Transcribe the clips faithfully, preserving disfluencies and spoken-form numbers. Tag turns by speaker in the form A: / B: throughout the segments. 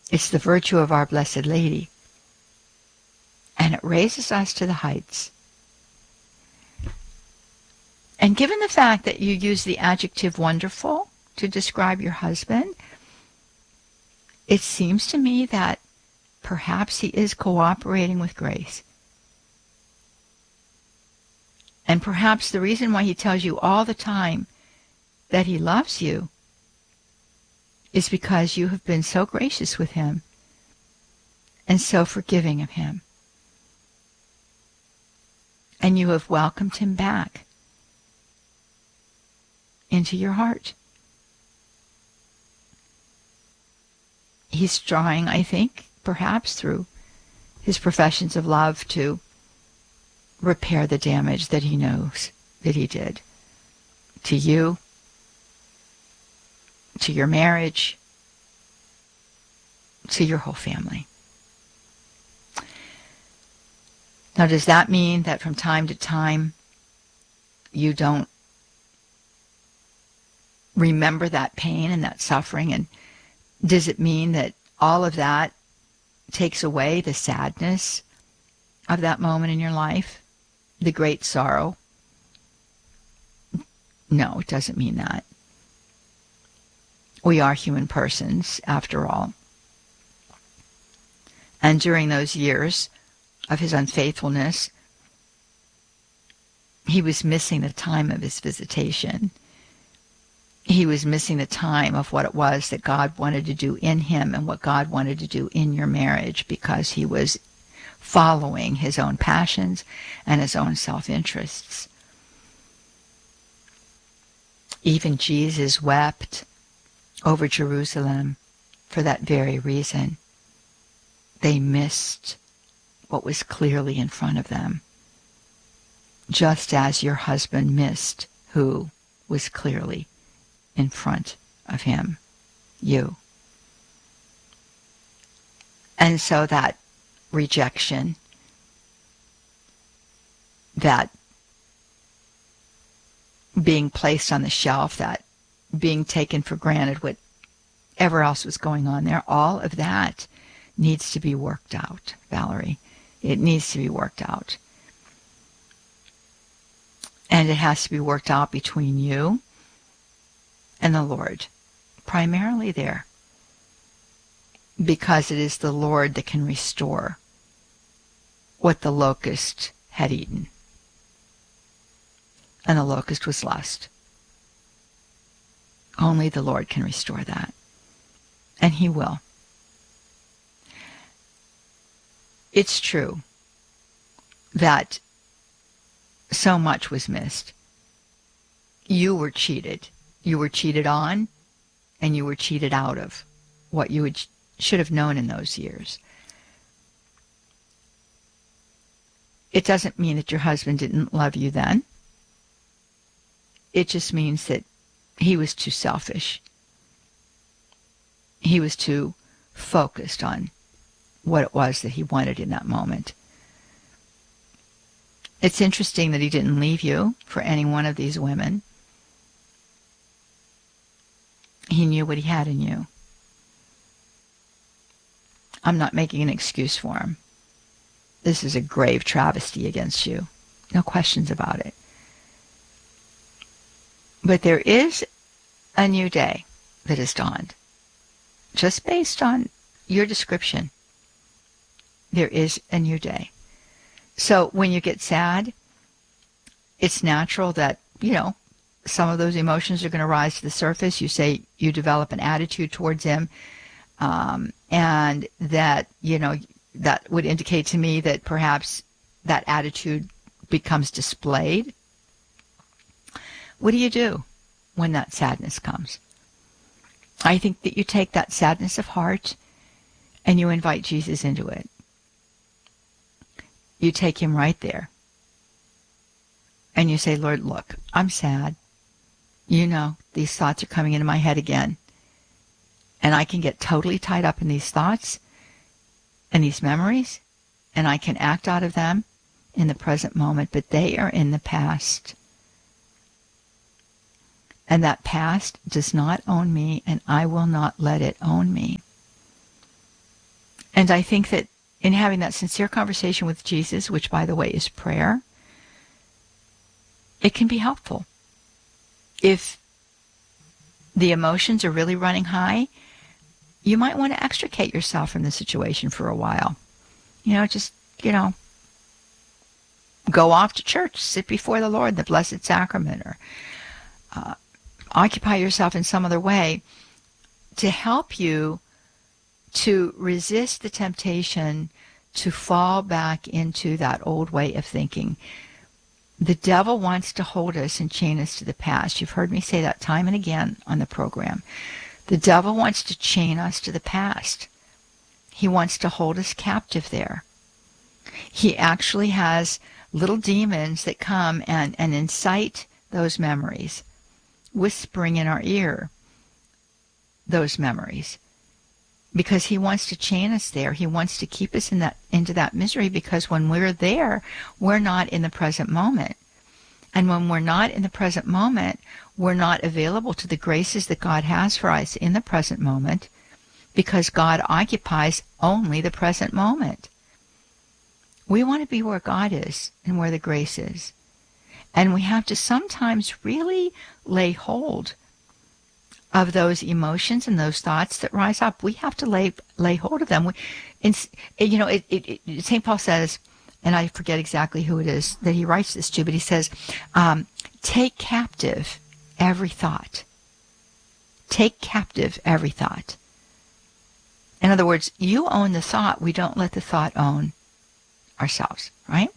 A: It's the virtue of our Blessed Lady. And it raises us to the heights. And given the fact that you use the adjective wonderful to describe your husband, it seems to me that perhaps he is cooperating with grace. And perhaps the reason why he tells you all the time that he loves you is because you have been so gracious with him and so forgiving of him. And you have welcomed him back into your heart. He's trying, I think, perhaps through his professions of love to repair the damage that he knows that he did to you, to your marriage, to your whole family. Now, does that mean that from time to time you don't remember that pain and that suffering? And does it mean that all of that takes away the sadness of that moment in your life, the great sorrow? No, it doesn't mean that. We are human persons, after all. And during those years of his unfaithfulness, he was missing the time of his visitation. He was missing the time of what it was that God wanted to do in him and what God wanted to do in your marriage, because he was following his own passions and his own self-interests. Even Jesus wept over Jerusalem for that very reason. They missed what was clearly in front of them, just as your husband missed who was clearly in front of him, you. And so that rejection, that being placed on the shelf, that being taken for granted, whatever else was going on there, all of that needs to be worked out, Valerie. It needs to be worked out. And it has to be worked out between you and the Lord, primarily there, because it is the Lord that can restore what the locust had eaten. And the locust was lust. Only the Lord can restore that. And he will. It's true that so much was missed. You were cheated. You were cheated on, and you were cheated out of what you would, should have known in those years. It doesn't mean that your husband didn't love you then. It just means that he was too selfish. He was too focused on what it was that he wanted in that moment. It's interesting that he didn't leave you for any one of these women. He knew what he had in you. I'm not making an excuse for him. This is a grave travesty against you. No questions about it. But there is a new day that has dawned. Just based on your description, there is a new day. So when you get sad, it's natural that, you know, some of those emotions are going to rise to the surface. You say you develop an attitude towards him, um, and that, you know, that would indicate to me that perhaps that attitude becomes displayed. What do you do when that sadness comes? I think that you take that sadness of heart and you invite Jesus into it. You take him right there. And you say, Lord, look, I'm sad. You know, these thoughts are coming into my head again. And I can get totally tied up in these thoughts and these memories, and I can act out of them in the present moment, but they are in the past. And that past does not own me, and I will not let it own me. And I think that in having that sincere conversation with Jesus, which, by the way, is prayer, it can be helpful. If the emotions are really running high, you might want to extricate yourself from the situation for a while. You know, just, you know, go off to church, sit before the Lord, the Blessed Sacrament, or uh, occupy yourself in some other way to help you to resist the temptation to fall back into that old way of thinking. The devil wants to hold us and chain us to the past. You've heard me say that time and again on the program. The devil wants to chain us to the past. He wants to hold us captive there. He actually has little demons that come and, and incite those memories, whispering in our ear those memories, because he wants to chain us there. He wants to keep us in that into that misery, because when we're there, we're not in the present moment. And when we're not in the present moment, we're not available to the graces that God has for us in the present moment, because God occupies only the present moment. We want to be where God is and where the grace is. And we have to sometimes really lay hold of those emotions and those thoughts that rise up. We have to lay lay hold of them. We, in, you know, it, it, it, Saint Paul says, and I forget exactly who it is that he writes this to, but he says, um, take captive every thought. Take captive every thought. In other words, you own the thought. We don't let the thought own ourselves, right?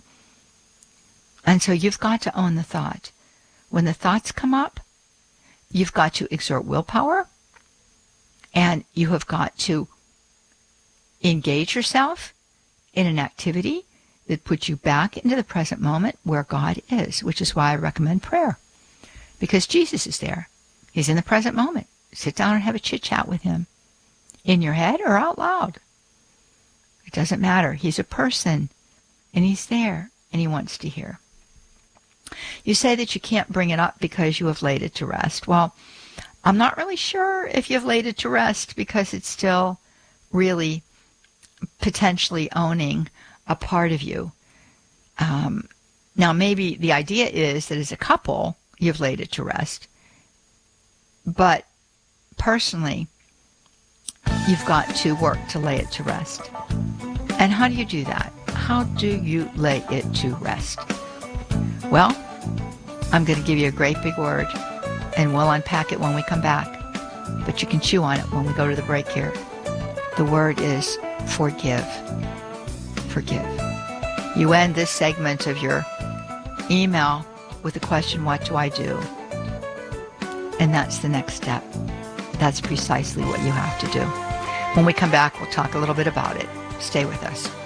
A: And so you've got to own the thought. When the thoughts come up, you've got to exert willpower, and you have got to engage yourself in an activity that puts you back into the present moment where God is, which is why I recommend prayer, because Jesus is there. He's in the present moment. Sit down and have a chit-chat with him, in your head or out loud. It doesn't matter. He's a person, and he's there, and he wants to hear. You say that you can't bring it up because you have laid it to rest. Well, I'm not really sure if you've laid it to rest, because it's still really potentially owning a part of you. Um, now, maybe the idea is that as a couple, you've laid it to rest. But personally, you've got to work to lay it to rest. And how do you do that? How do you lay it to rest? Well, I'm going to give you a great big word, and we'll unpack it when we come back. But you can chew on it when we go to the break here. The word is forgive. Forgive. You end this segment of your email with the question, what do I do? And that's the next step. That's precisely what you have to do. When we come back, we'll talk a little bit about it. Stay with us.